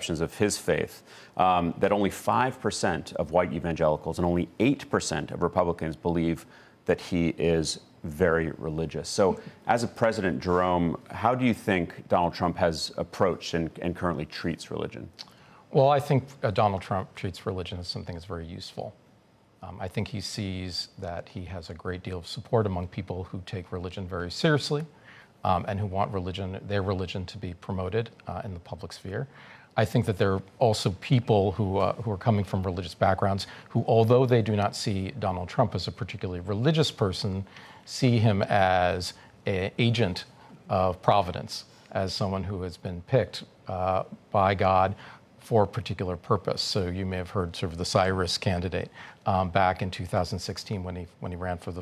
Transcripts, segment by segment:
misconceptions of his faith, that only 5% of white evangelicals and only 8% of Republicans believe that he is very religious. So as a president, Jerome, how do you think Donald Trump has approached and currently treats religion? Well, I think Donald Trump treats religion as something that's very useful. I think he sees that he has a great deal of support among people who take religion very seriously and who want their religion to be promoted in the public sphere. I think that there are also people who are coming from religious backgrounds who, although they do not see Donald Trump as a particularly religious person, see him as an agent of providence, as someone who has been picked by God for a particular purpose. So you may have heard sort of the Cyrus candidate back in 2016 when he ran for the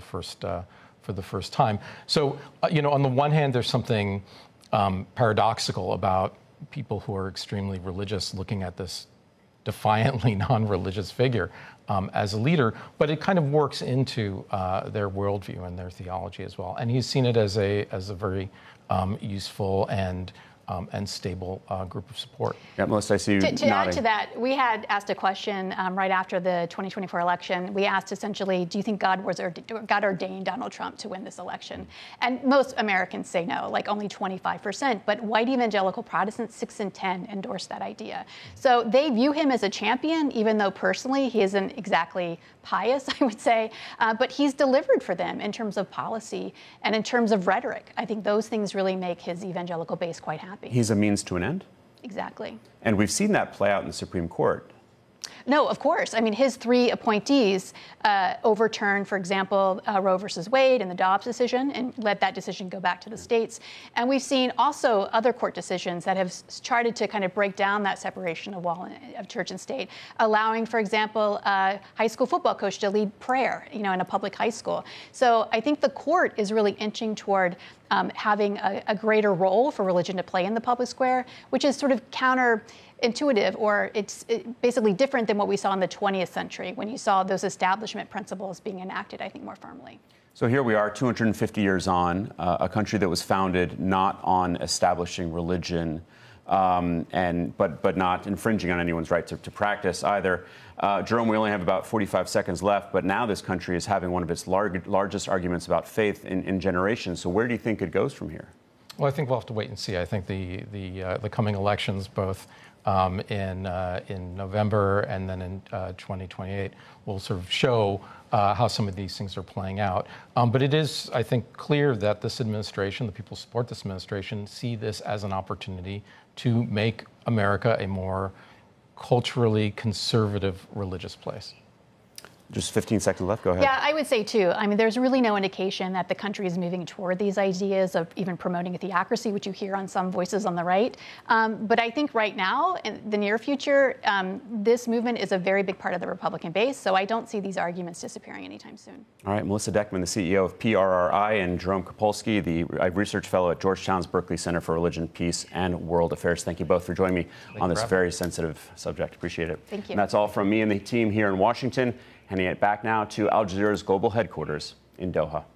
first time. So on the one hand, there's something paradoxical about people who are extremely religious looking at this defiantly non-religious figure as a leader, but it kind of works into their worldview and their theology as well. And he's seen it as a very useful and stable group of support. Yeah, Melissa, I see you to add to that, we had asked a question right after the 2024 election. We asked essentially, do you think God ordained Donald Trump to win this election? And most Americans say no, like only 25%. But white evangelical Protestants, 6 in 10, endorsed that idea. So they view him as a champion, even though personally he isn't exactly pious, I would say. But he's delivered for them in terms of policy and in terms of rhetoric. I think those things really make his evangelical base quite happy. He's a means to an end? Exactly. And we've seen that play out in the Supreme Court. No, of course. I mean, his 3 appointees overturned, for example, Roe versus Wade and the Dobbs decision and let that decision go back to the states. And we've seen also other court decisions that have started to kind of break down that separation of church and state, allowing, for example, a high school football coach to lead prayer, in a public high school. So I think the court is really inching toward having a greater role for religion to play in the public square, which is sort of counterintuitive, or it's basically different than what we saw in the 20th century when you saw those establishment principles being enacted, I think, more firmly. So here we are, 250 years on, a country that was founded not on establishing religion, but not infringing on anyone's right to practice either. Jerome, we only have about 45 seconds left, but now this country is having one of its largest arguments about faith in generations. So where do you think it goes from here? Well, I think we'll have to wait and see. I think the coming elections, both in November and then in 2028, will sort of show how some of these things are playing out. But it is, I think, clear that this administration, the people who support this administration, see this as an opportunity to make America a more culturally conservative religious place. Just 15 seconds left. Go ahead. Yeah, I would say, too. I mean, there's really no indication that the country is moving toward these ideas of even promoting a theocracy, which you hear on some voices on the right. But I think right now, in the near future, this movement is a very big part of the Republican base. So I don't see these arguments disappearing anytime soon. All right. Melissa Deckman, the CEO of PRRI, and Jerome Kopolsky, the research fellow at Georgetown's Berkeley Center for Religion, Peace, and World Affairs. Thank you both for joining me on this very sensitive subject. Appreciate it. Thank you. And that's all from me and the team here in Washington. Handing it back now to Al Jazeera's global headquarters in Doha.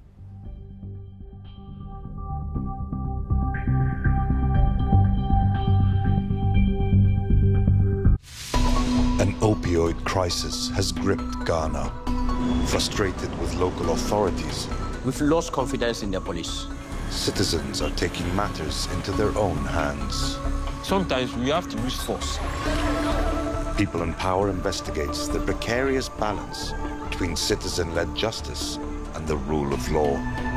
An opioid crisis has gripped Ghana. Frustrated with local authorities, we've lost confidence in the police. Citizens are taking matters into their own hands. Sometimes we have to use force. People in Power investigates the precarious balance between citizen-led justice and the rule of law.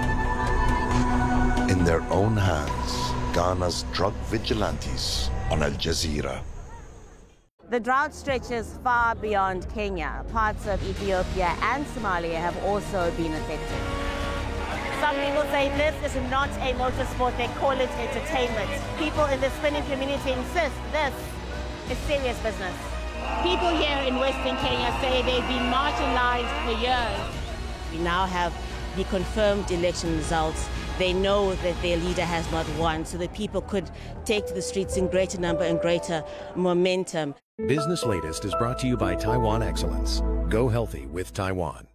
In their own hands, Ghana's drug vigilantes on Al Jazeera. The drought stretches far beyond Kenya. Parts of Ethiopia and Somalia have also been affected. Some people say this is not a motorsport, they call it entertainment. People in the spinning community insist this is serious business. People here in Western Kenya say they've been marginalized for years. We now have the confirmed election results. They know that their leader has not won, so that people could take to the streets in greater number and greater momentum. Business Latest is brought to you by Taiwan Excellence. Go healthy with Taiwan.